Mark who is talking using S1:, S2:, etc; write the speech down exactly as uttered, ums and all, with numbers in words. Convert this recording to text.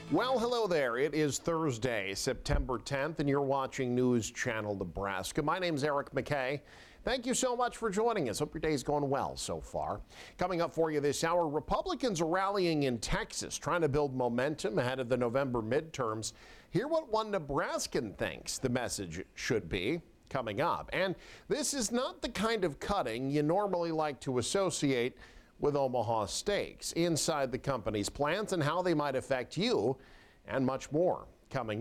S1: Well, hello there. It is Thursday, September tenth, and you're watching News Channel Nebraska. My name's Eric McKay. Thank you so much for joining us. Hope your day's going well so far. Coming up for you this hour, Republicans are rallying in Texas, trying to build momentum ahead of the November midterms. Hear what one Nebraskan thinks the message should be. Coming up. And this is not the kind of cutting you normally like to associate with Omaha Steaks. Inside the company's plans and how they might affect you, and much more coming